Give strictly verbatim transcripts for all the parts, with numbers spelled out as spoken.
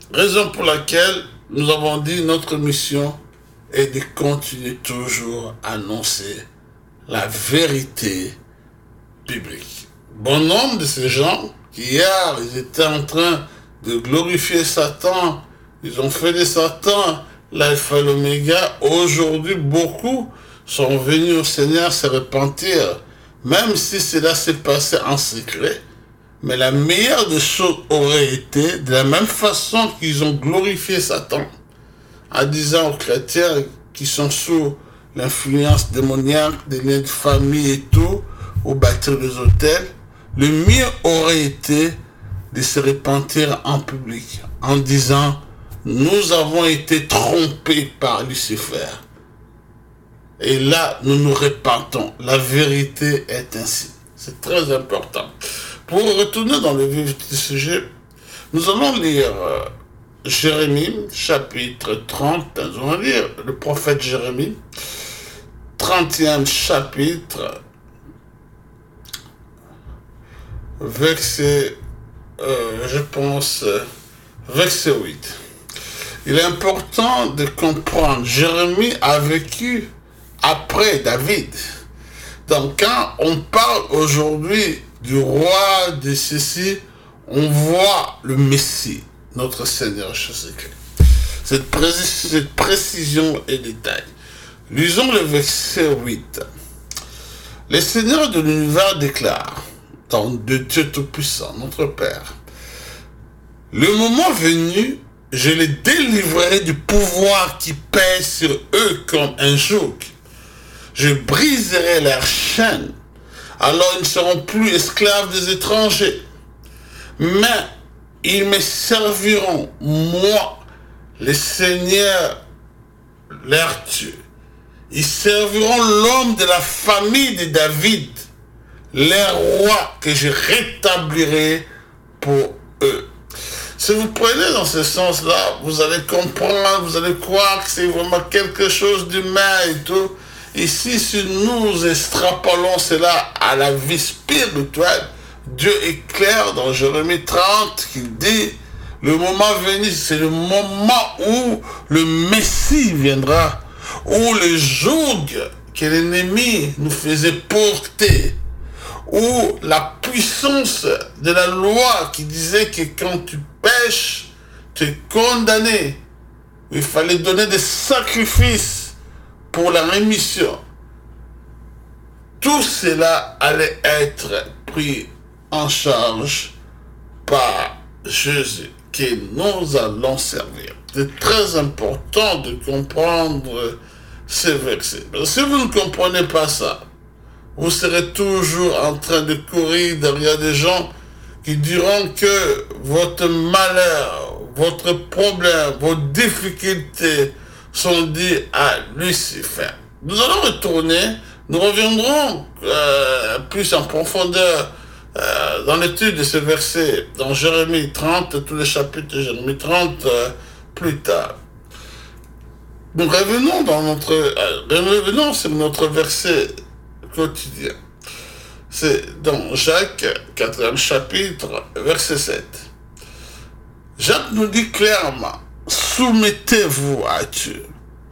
Raison pour laquelle nous avons dit notre mission est de continuer toujours à annoncer la vérité biblique. Bon nombre de ces gens qui hier ils étaient en train de glorifier Satan, ils ont fait de Satan l'alpha et l'oméga. Aujourd'hui, beaucoup sont venus au Seigneur se repentir, même si cela s'est passé en secret. Mais la meilleure des choses aurait été, de la même façon qu'ils ont glorifié Satan, en disant aux chrétiens qui sont sous l'influence démoniaque, des liens de famille et tout, ou bâtir des hôtels, le mieux aurait été de se repentir en public, en disant « Nous avons été trompés par Lucifer. » Et là, nous nous repentons. La vérité est ainsi. C'est très important. Pour retourner dans le vif du sujet, nous allons lire euh, Jérémie, chapitre trente. Nous allons lire le prophète Jérémie, trentième chapitre, verset, euh, je pense, euh, verset huit. Il est important de comprendre, Jérémie a vécu après David. Donc quand on parle aujourd'hui du roi de ceci, on voit le Messie, notre Seigneur Jésus-Christ. Cette, pré cette précision et détail. Lisons le verset huit. Le Seigneur de l'univers déclare, dans de Dieu Tout-Puissant, notre Père, le moment venu, je les délivrerai du pouvoir qui pèse sur eux comme un joug. Je briserai leurs chaînes. Alors ils ne seront plus esclaves des étrangers. Mais ils me serviront, moi, le Seigneur, leur Dieu. Ils serviront l'homme de la famille de David, leur roi que je rétablirai pour eux. Si vous prenez dans ce sens-là, vous allez comprendre, vous allez croire que c'est vraiment quelque chose d'humain et tout. Ici, si nous extrapolons cela à la vie spirituelle, Dieu est clair dans Jérémie trente qui dit, le moment venu, c'est le moment où le Messie viendra, où le joug que l'ennemi nous faisait porter, où la puissance de la loi qui disait que quand tu pêches, tu es condamné, il fallait donner des sacrifices pour la rémission. Tout cela allait être pris en charge par Jésus, que nous allons servir. C'est très important de comprendre ces versets. Si vous ne comprenez pas ça, vous serez toujours en train de courir derrière des gens qui diront que votre malheur, votre problème, vos difficultés sont dit à Lucifer. Nous allons retourner, nous reviendrons euh, plus en profondeur euh, dans l'étude de ce verset, dans Jérémie trente, tous les chapitres de Jérémie trente, euh, plus tard. Nous revenons dans notre, euh, revenons sur notre verset quotidien. C'est dans Jacques, quatrième chapitre, verset sept. Jacques nous dit clairement, soumettez-vous à Dieu.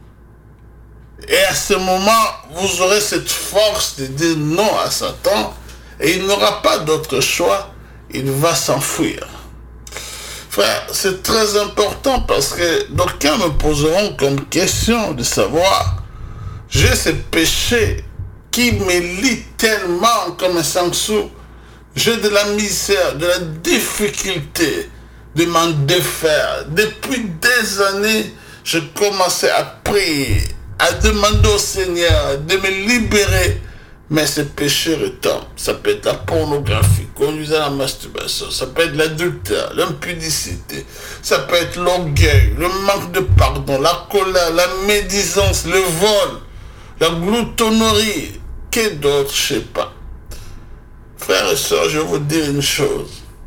Et à ce moment, vous aurez cette force de dire non à Satan et il n'aura pas d'autre choix, il va s'enfuir. Frère, c'est très important parce que d'aucuns me poseront comme question de savoir, j'ai ce péché qui me lie tellement comme un sangsou, j'ai de la misère, de la difficulté de m'en défaire. Depuis des années, je commençais à prier, à demander au Seigneur de me libérer. Mais ce péché retombe. Ça peut être la pornographie, conduisant à la masturbation, ça peut être l'adultère, l'impudicité, ça peut être l'orgueil, le manque de pardon, la colère, la médisance, le vol, la gloutonnerie, que d'autres, je ne sais pas. Frères et sœurs, je vais vous dire une chose.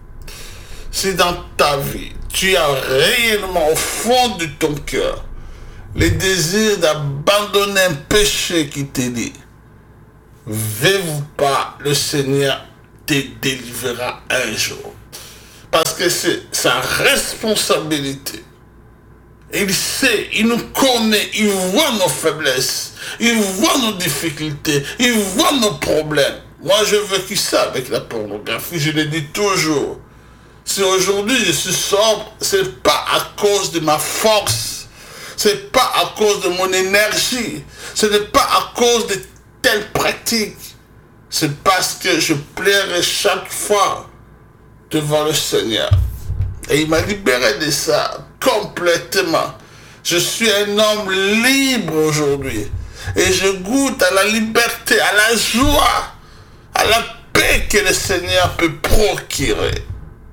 Si dans ta vie, tu as réellement au fond de ton cœur le désir d'abandonner un péché qui te lie, veux-vous pas, le Seigneur te délivrera un jour. Parce que c'est sa responsabilité. Il sait, il nous connaît, il voit nos faiblesses, il voit nos difficultés, il voit nos problèmes. Moi, je veux qu'il ça avec la pornographie, je le dis toujours. Si aujourd'hui je suis sobre, c'est pas à cause de ma force, c'est pas à cause de mon énergie, ce n'est pas à cause de telles pratiques. C'est parce que je plairai chaque fois devant le Seigneur. Et il m'a libéré de ça complètement. Je suis un homme libre aujourd'hui. Et je goûte à la liberté, à la joie, à la paix que le Seigneur peut procurer.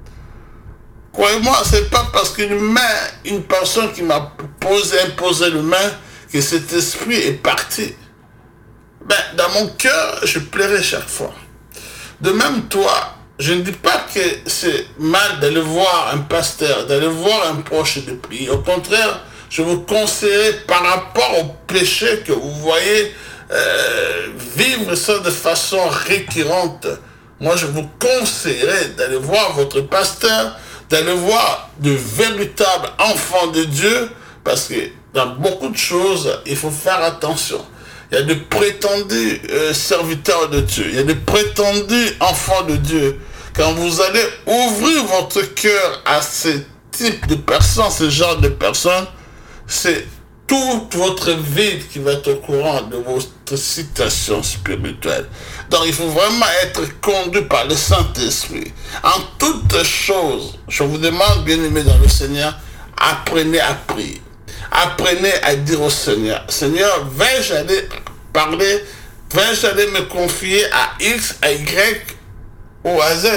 Croyez-moi, c'est pas parce qu'une main, une personne qui m'a posé, imposé le main, que cet esprit est parti. Ben, dans mon cœur, je plairai chaque fois. De même, toi, je ne dis pas que c'est mal d'aller voir un pasteur, d'aller voir un proche de prier. Au contraire, je vous conseillerais par rapport au péché que vous voyez euh, vivre ça de façon récurrente. Moi, je vous conseillerais d'aller voir votre pasteur, d'aller voir de véritables enfants de Dieu, parce que dans beaucoup de choses, il faut faire attention. Il y a de prétendus euh, serviteurs de Dieu, il y a de prétendus enfants de Dieu. Quand vous allez ouvrir votre cœur à ce type de personnes, ce genre de personnes, c'est toute votre vie qui va être au courant de votre situation spirituelle. Donc il faut vraiment être conduit par le Saint-Esprit. En toutes choses, je vous demande, bien-aimés dans le Seigneur, apprenez à prier. Apprenez à dire au Seigneur, Seigneur, vais-je aller parler, vais-je aller me confier à X, à Y ou à Z?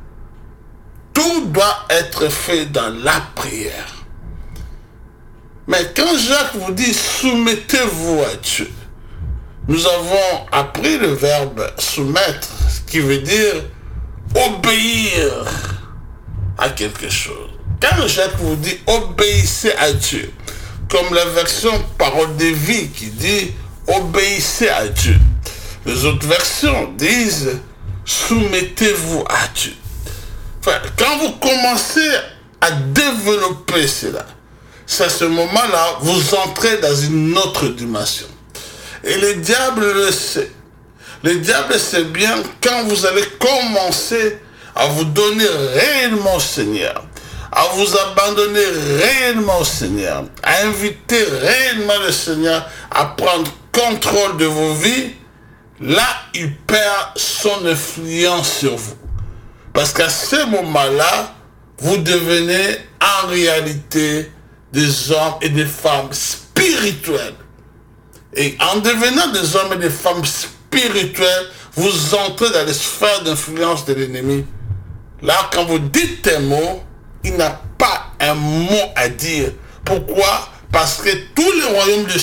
Tout doit être fait dans la prière. Mais quand Jacques vous dit soumettez-vous à Dieu, nous avons appris le verbe soumettre, ce qui veut dire obéir à quelque chose. Quand Jacques vous dit obéissez à Dieu, comme la version parole de vie qui dit obéissez à Dieu, les autres versions disent soumettez-vous à Dieu. Enfin, quand vous commencez à développer cela, c'est à ce moment-là, vous entrez dans une autre dimension. Et le diable le sait. Le diable sait bien quand vous allez commencer à vous donner réellement au Seigneur, à vous abandonner réellement au Seigneur, à inviter réellement le Seigneur à prendre contrôle de vos vies, là, il perd son influence sur vous. Parce qu'à ce moment-là, vous devenez en réalité des hommes et des femmes spirituels. Et en devenant des hommes et des femmes spirituels, vous entrez dans les sphères d'influence de l'ennemi. Là, quand vous dites un mot, il n'a pas un mot à dire. Pourquoi? Parce que tous les royaumes de...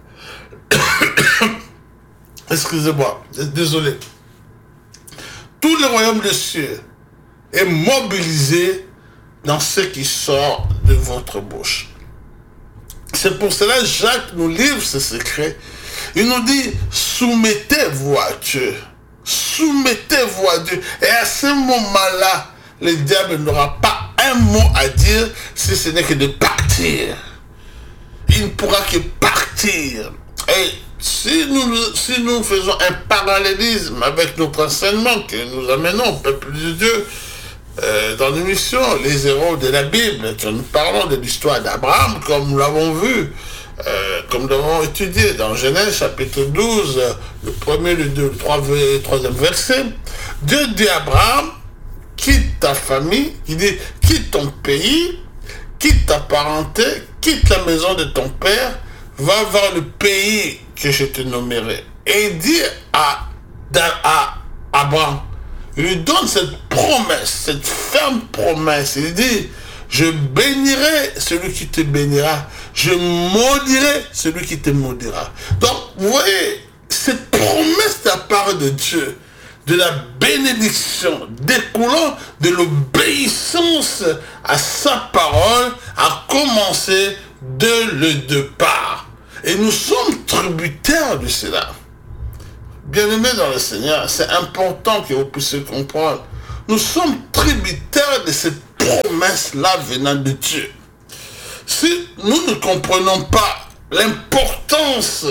Excusez-moi, désolé. Tout le royaume des cieux est mobilisé dans ce qui sort de votre bouche. C'est pour cela que Jacques nous livre ce secret. Il nous dit, soumettez-vous à Dieu. Soumettez-vous à Dieu. Et à ce moment-là, le diable n'aura pas un mot à dire si ce n'est que de partir. Il ne pourra que partir. Et si nous, si nous faisons un parallélisme avec notre enseignement que nous amenons au peuple de Dieu, Euh, dans l'émission Les Héros de la Bible, quand nous parlons de l'histoire d'Abraham, comme nous l'avons vu, euh, comme nous l'avons étudié dans Genèse chapitre douze, le premier, le deux, le trois, le troisième verset, Dieu dit à Abraham, quitte ta famille, il dit, quitte ton pays, quitte ta parenté, quitte la maison de ton père, va vers le pays que je te nommerai. Et il dit à, à Abraham, il lui donne cette promesse, cette ferme promesse. Il dit, je bénirai celui qui te bénira, je maudirai celui qui te maudira. Donc, vous voyez, cette promesse de la part de Dieu, de la bénédiction découlant de l'obéissance à sa parole, a commencé dès le départ. Et nous sommes tributaires de cela. Bien-aimés dans le Seigneur, c'est important que vous puissiez comprendre. Nous sommes tributaires de cette promesses-là venant de Dieu. Si nous ne comprenons pas l'importance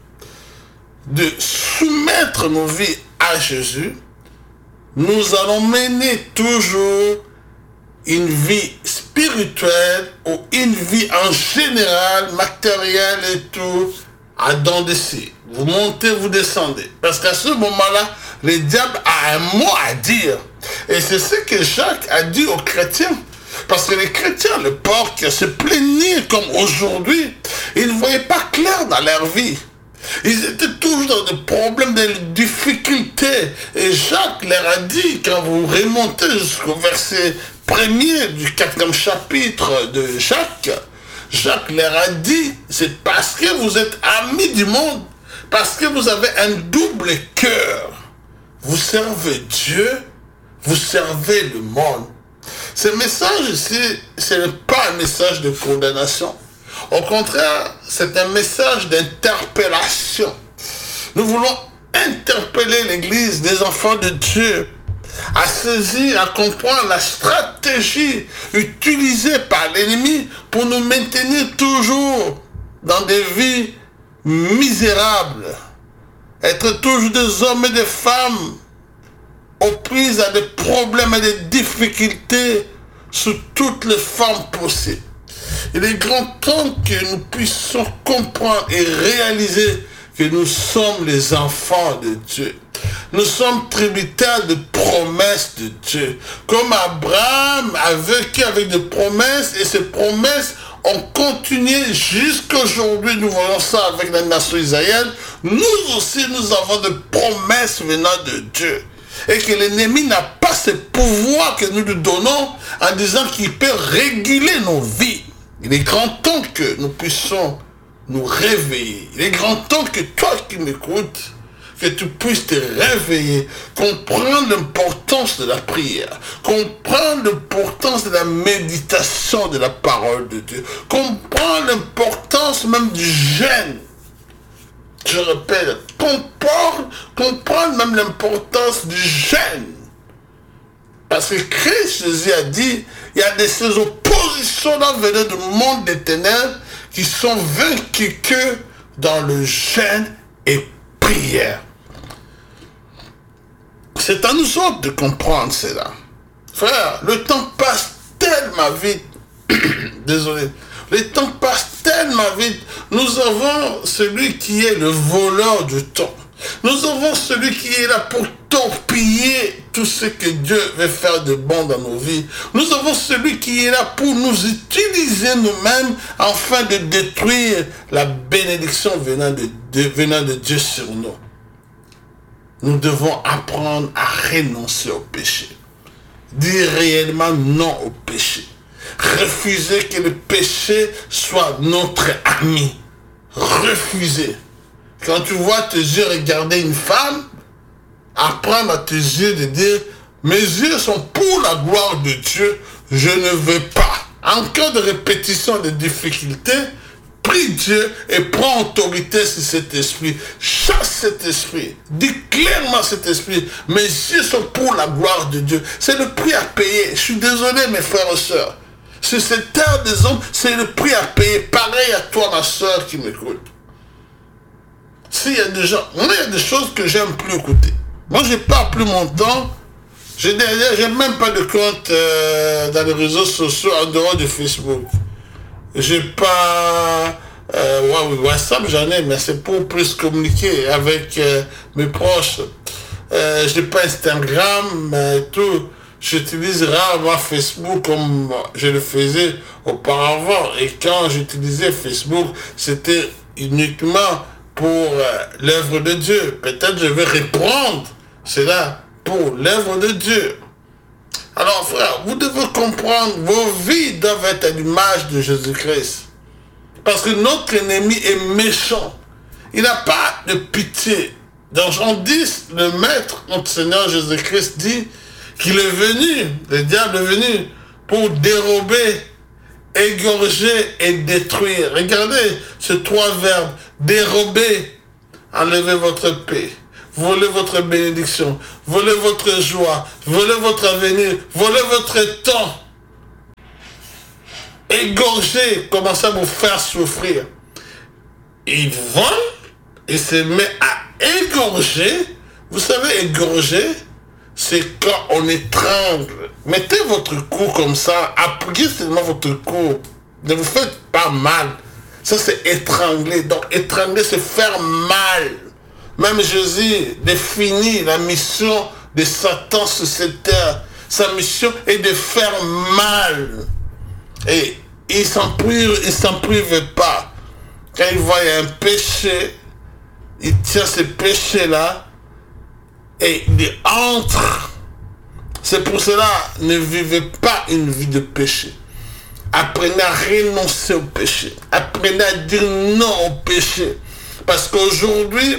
de soumettre nos vies à Jésus, nous allons mener toujours une vie spirituelle ou une vie en général, matérielle et tout, à dents de scie. Vous montez, vous descendez. Parce qu'à ce moment-là, le diable a un mot à dire. Et c'est ce que Jacques a dit aux chrétiens. Parce que les chrétiens, le port qui se plaignaient comme aujourd'hui, ils ne voyaient pas clair dans leur vie. Ils étaient toujours dans des problèmes, des difficultés. Et Jacques leur a dit, quand vous remontez jusqu'au verset premier du quatrième chapitre de Jacques, Jacques leur a dit, c'est parce que vous êtes amis du monde, parce que vous avez un double cœur. Vous servez Dieu, vous servez le monde. Ce message ici, ce n'est pas un message de condamnation. Au contraire, c'est un message d'interpellation. Nous voulons interpeller l'Église des enfants de Dieu à saisir, à comprendre la stratégie utilisée par l'ennemi pour nous maintenir toujours dans des vies misérables. Être toujours des hommes et des femmes aux prises à des problèmes et des difficultés sous toutes les formes possibles. Il est grand temps que nous puissions comprendre et réaliser que nous sommes les enfants de Dieu. Nous sommes tributaires de promesses de Dieu. Comme Abraham a vécu avec des promesses et ces promesses ont continué jusqu'à aujourd'hui. Nous voyons ça avec la nation israélienne. Nous aussi, nous avons des promesses venant de Dieu. Et que l'ennemi n'a pas ce pouvoir que nous lui donnons en disant qu'il peut réguler nos vies. Il est grand temps que nous puissions nous réveiller. Il est grand temps que toi qui m'écoutes, que tu puisses te réveiller, comprendre l'importance de la prière, comprendre l'importance de la méditation de la parole de Dieu, comprendre l'importance même du jeûne. Je répète, comprendre, comprendre même l'importance du jeûne. Parce que Christ, Jésus a dit, il y a des ces oppositions-là venant du monde des ténèbres qui sont vaincues que dans le jeûne et prière. C'est à nous autres de comprendre cela. Frère, le temps passe tellement vite. Désolé. Le temps passe tellement vite. Nous avons celui qui est le voleur du temps. Nous avons celui qui est là pour torpiller tout ce que Dieu veut faire de bon dans nos vies. Nous avons celui qui est là pour nous utiliser nous-mêmes afin de détruire la bénédiction venant de, de, venant de Dieu sur nous. Nous devons apprendre à renoncer au péché. Dire réellement non au péché. Refuser que le péché soit notre ami. Refuser. Quand tu vois tes yeux regarder une femme, apprendre à tes yeux de dire, mes yeux sont pour la gloire de Dieu, je ne veux pas. En cas de répétition de difficultés, prie Dieu et prends autorité sur cet esprit. Chasse cet esprit. Dis clairement cet esprit. Mes yeux sont pour la gloire de Dieu. C'est le prix à payer. Je suis désolé mes frères et sœurs. Sur cette terre des hommes, c'est le prix à payer. Pareil à toi ma soeur qui m'écoute. S'il y a des gens, moi il y a des choses que j'aime plus écouter. Moi je perds plus mon temps. Je n'ai même pas de compte euh, dans les réseaux sociaux en dehors de Facebook. J'ai pas euh, WhatsApp, j'en ai, mais c'est pour plus communiquer avec euh, mes proches. Euh, j'ai pas Instagram et tout. J'utilise rarement Facebook comme je le faisais auparavant. Et quand j'utilisais Facebook, c'était uniquement pour euh, l'œuvre de Dieu. Peut-être je vais reprendre cela pour l'œuvre de Dieu. Alors frère, vous devez comprendre, vos vies doivent être à l'image de Jésus-Christ. Parce que notre ennemi est méchant. Il n'a pas de pitié. Dans Jean dix, le Maître, notre Seigneur Jésus-Christ dit qu'il est venu, le diable est venu pour dérober, égorger et détruire. Regardez ces trois verbes. Dérober, enlever votre paix, voler votre bénédiction, voler votre joie, voler votre avenir, voler votre temps. égorger, commence à vous faire souffrir. Il vole, il se met à égorger. Vous savez, égorger, c'est quand on étrangle. Mettez votre cou comme ça, appuyez seulement votre cou. Ne vous faites pas mal. Ça, c'est étrangler. Donc, étrangler, c'est faire mal. Même Jésus définit la mission de Satan sur cette terre. Sa mission est de faire mal. Et il ne s'en prive, il s'en prive pas. Quand il voit un péché, il tient ce péché-là et il entre. C'est pour cela, ne vivez pas une vie de péché. Apprenez à renoncer au péché. Apprenez à dire non au péché. Parce qu'aujourd'hui,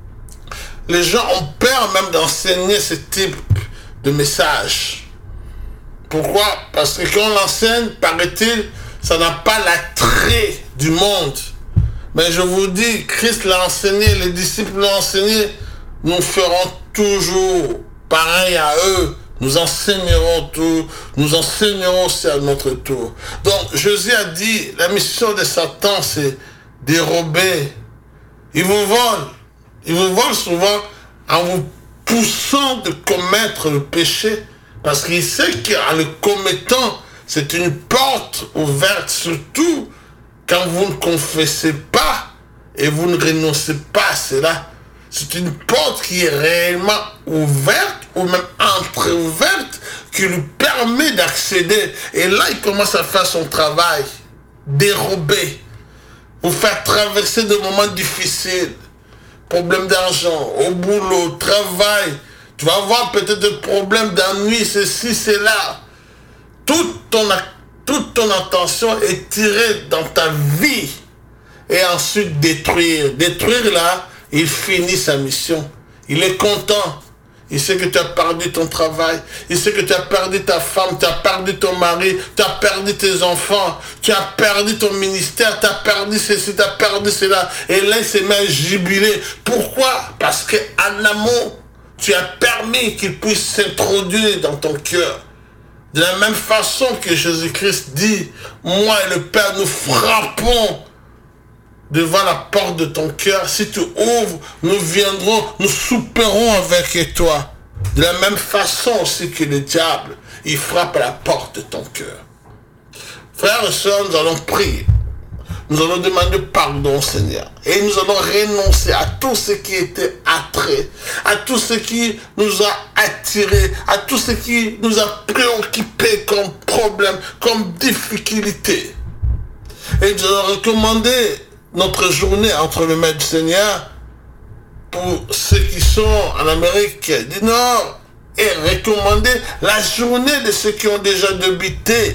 les gens ont peur même d'enseigner ce type de message. Pourquoi? Parce que quand on l'enseigne, paraît-il, ça n'a pas l'attrait du monde. Mais je vous dis, Christ l'a enseigné, les disciples l'ont enseigné, nous ferons toujours pareil à eux. Nous enseignerons tout, nous enseignerons aussi à notre tour. Donc, Jésus a dit, la mission de Satan, c'est dérober. Il vous vole. Il vous vole souvent en vous poussant de commettre le péché. Parce qu'il sait qu'en le commettant, c'est une porte ouverte, surtout quand vous ne confessez pas et vous ne renoncez pas à cela. C'est une porte qui est réellement ouverte ou même entre-ouverte qui lui permet d'accéder. Et là, il commence à faire son travail. Dérober. Vous faire traverser des moments difficiles. Problème d'argent, au boulot, travail. Tu vas avoir peut-être des problèmes d'ennui, ceci, cela. Toute ton, toute ton attention est tirée dans ta vie. Et ensuite détruire. Détruire là, il finit sa mission. Il est content. Il sait que tu as perdu ton travail. Il sait que tu as perdu ta femme. Tu as perdu ton mari. Tu as perdu tes enfants. Tu as perdu ton ministère. Tu as perdu ceci. Tu as perdu cela. Et là, il se met à jubiler. Pourquoi? Parce qu'en amont, tu as permis qu'il puisse s'introduire dans ton cœur. De la même façon que Jésus-Christ dit, moi et le Père, nous frappons devant la porte de ton cœur. Si tu ouvres, nous viendrons, nous souperons avec toi. De la même façon aussi que le diable, il frappe à la porte de ton cœur. Frères et sœurs, nous allons prier. Nous allons demander pardon, Seigneur. Et nous allons renoncer à tout ce qui était attrait, à tout ce qui nous a attirés, à tout ce qui nous a préoccupés comme problème, comme difficulté. Et nous allons recommander notre journée entre les mains du Seigneur pour ceux qui sont en Amérique du Nord et recommander la journée de ceux qui ont déjà débuté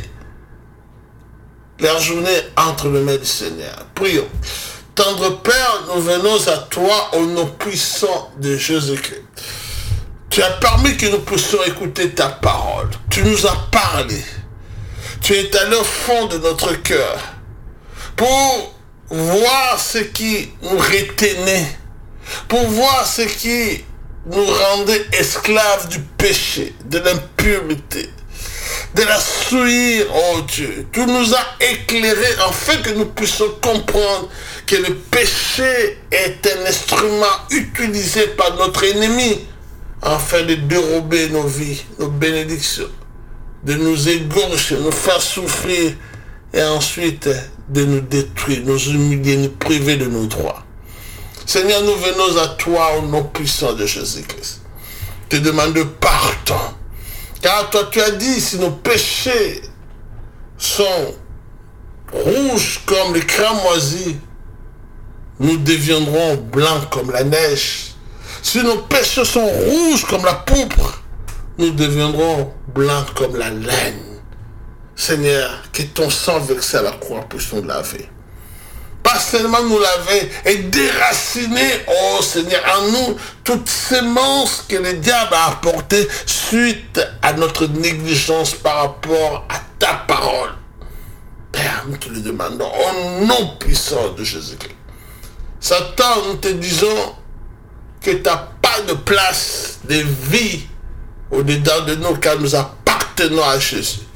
leur journée entre les mains du Seigneur. Prions. Tendre Père, nous venons à toi au nom puissant de Jésus-Christ. Tu as permis que nous puissions écouter ta parole. Tu nous as parlé. Tu es allé au fond de notre cœur pour voir ce qui nous retenait, pour voir ce qui nous rendait esclaves du péché, de l'impureté, de la souillure, oh Dieu. Tu nous as éclairés afin que nous puissions comprendre que le péché est un instrument utilisé par notre ennemi afin de dérober nos vies, nos bénédictions, de nous égorger, nous faire souffrir et ensuite de nous détruire, nous humilier, nous priver de nos droits. Seigneur, nous venons à toi au nom puissant de Jésus-Christ. Te demande pardon. Car toi, tu as dit, si nos péchés sont rouges comme les cramoisis, nous deviendrons blancs comme la neige. Si nos péchés sont rouges comme la pourpre, nous deviendrons blancs comme la laine. Seigneur, que ton sang versé à la croix puisse nous laver. Pas seulement nous laver et déraciner, oh Seigneur, en nous toute sémence que le diable a apportée suite à notre négligence par rapport à ta parole. Père, nous te le demandons au nom puissant de Jésus-Christ. Satan, nous te disons que tu n'as pas de place de vie au-dedans de nous car nous appartenons à Jésus.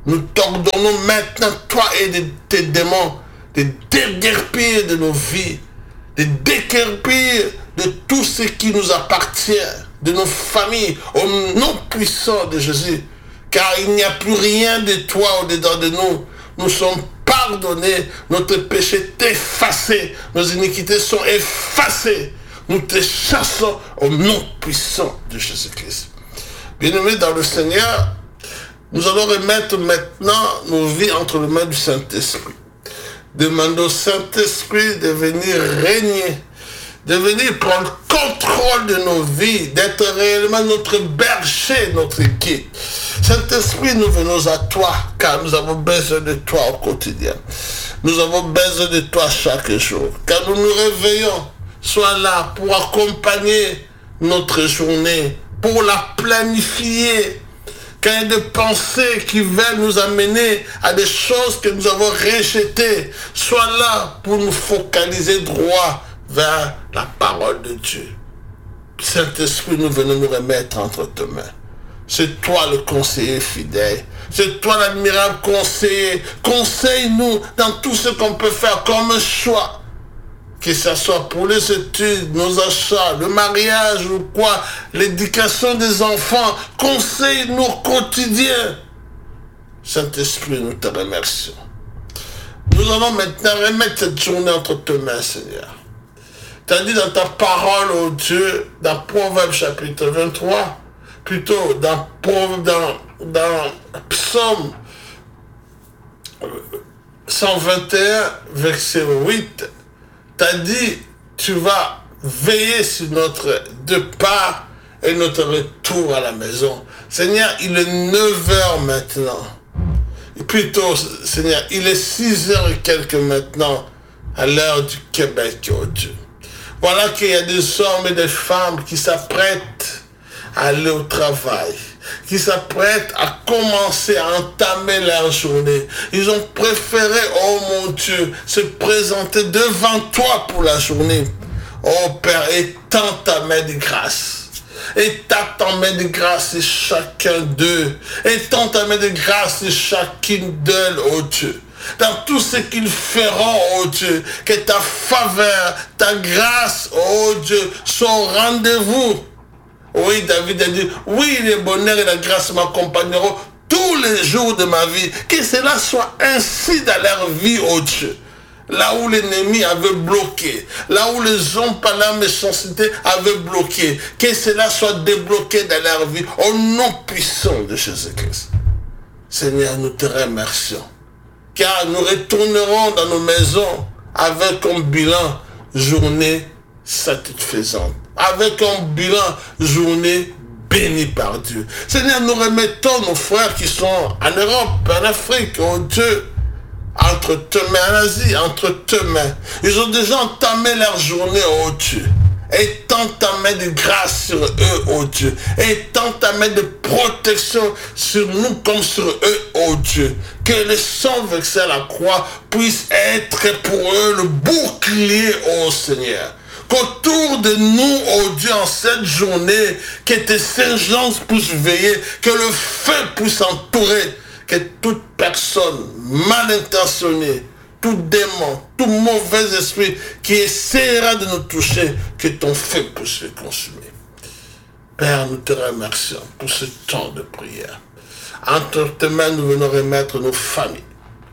Nous t'ordonnons maintenant, toi et de, tes démons, de déguerpir de nos vies, de déguerpir de tout ce qui nous appartient, de nos familles, au nom puissant de Jésus. Car il n'y a plus rien de toi au-dedans de nous. Nous sommes pardonnés, notre péché est effacé, nos iniquités sont effacées. Nous te chassons au nom puissant de Jésus-Christ. Bien-aimés dans le Seigneur, nous allons remettre maintenant nos vies entre les mains du Saint-Esprit. Demandons au Saint-Esprit de venir régner, de venir prendre contrôle de nos vies, d'être réellement notre berger, notre guide. Saint-Esprit, nous venons à toi, car nous avons besoin de toi au quotidien. Nous avons besoin de toi chaque jour, car nous nous réveillons. Sois là pour accompagner notre journée, pour la planifier. Quand il y a des pensées qui veulent nous amener à des choses que nous avons rejetées, sois là pour nous focaliser droit vers la parole de Dieu. Saint-Esprit, nous venons nous remettre entre tes mains. C'est toi le conseiller fidèle. C'est toi l'admirable conseiller. Conseille-nous dans tout ce qu'on peut faire comme choix. Que ce soit pour les études, nos achats, le mariage ou quoi, l'éducation des enfants. Conseille-nous au quotidien. Saint-Esprit, nous te remercions. Nous allons maintenant remettre cette journée entre tes mains, Seigneur. Tu as dit dans ta parole, ô Dieu, dans Proverbe chapitre vingt-trois, plutôt dans, dans, dans Psaume cent vingt et un, verset huit, tu as dit, tu vas veiller sur notre départ et notre retour à la maison. Seigneur, il est neuf heures maintenant. Et plutôt, Seigneur, il est six heures et quelques maintenant, à l'heure du Québec, oh Dieu. Voilà qu'il y a des hommes et des femmes qui s'apprêtent à aller au travail, qui s'apprêtent à commencer à entamer leur journée. Ils ont préféré, oh mon Dieu, se présenter devant toi pour la journée. Oh Père, étends ta main de grâce. Étends ta main de grâce sur chacun d'eux. Étends ta main de grâce sur chacune d'elles, oh Dieu. Dans tout ce qu'ils feront, oh Dieu, que ta faveur, ta grâce, oh Dieu, soit au rendez-vous. Oui, David a dit, oui, le bonheur et la grâce m'accompagneront tous les jours de ma vie. Que cela soit ainsi dans leur vie, oh Dieu. Là où l'ennemi avait bloqué, là où les hommes par la méchanceté avaient bloqué, que cela soit débloqué dans leur vie, au nom puissant de Jésus-Christ. Seigneur, nous te remercions, car nous retournerons dans nos maisons avec comme bilan journée satisfaisante, avec un bilan journée bénie par Dieu. Seigneur, nous remettons nos frères qui sont en Europe, en Afrique, oh Dieu, entre tes mains, en Asie, entre tes mains. Ils ont déjà entamé leur journée, oh Dieu. Étends ta main de grâce sur eux, oh Dieu. Étends ta main de protection sur nous comme sur eux, oh Dieu. Que le sang versé à la croix puisse être pour eux le bouclier, oh Seigneur. Qu'autour de nous, oh Dieu, en cette journée, que tes saints puissent veiller, que le feu puisse entourer, que toute personne mal intentionnée, tout démon, tout mauvais esprit qui essaiera de nous toucher, que ton feu puisse le consumer. Père, nous te remercions pour ce temps de prière. Entre tes mains, nous venons remettre nos familles,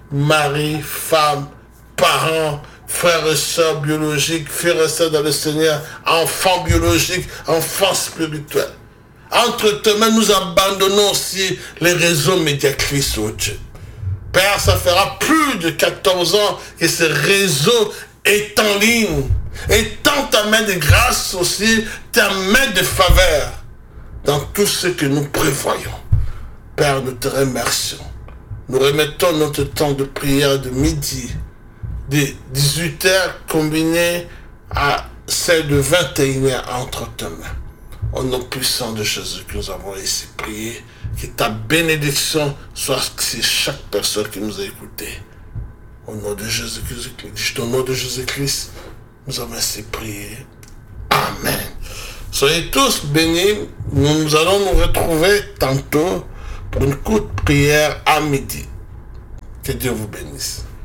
mari, femme, parents, frères et sœurs biologiques, frères et sœurs dans le Seigneur, enfants biologiques, enfants spirituels. Entre tes mains, nous abandonnons aussi les réseaux médiatrices, oh Dieu. Père, ça fera plus de quatorze ans que ce réseau est en ligne. Étends ta main de grâce aussi, ta main de faveur dans tout ce que nous prévoyons. Père, nous te remercions. Nous remettons notre temps de prière de midi, de dix-huit heures combiné à celle de vingt et une heures entre tes mains. Au nom puissant de Jésus que nous avons ici prié, que ta bénédiction soit sur chaque personne qui nous a écoutés. Au nom de Jésus-Christ, au nom de Jésus-Christ, nous avons ainsi prié. Amen. Soyez tous bénis. Nous allons nous retrouver tantôt pour une courte prière à midi. Que Dieu vous bénisse.